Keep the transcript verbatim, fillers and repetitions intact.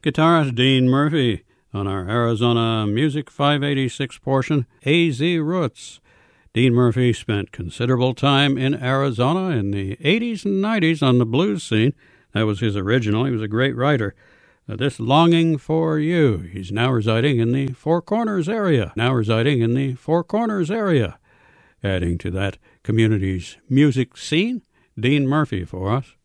Guitarist Dean Murphy on our Arizona Music five eighty-six portion, A Z Roots. Dean Murphy spent considerable time in Arizona in the eighties and nineties on the blues scene. That was his original. He was a great writer. Uh, this Longing for You. He's now residing in the Four Corners area. Now residing in the Four Corners area. Adding to that community's music scene, Dean Murphy for us.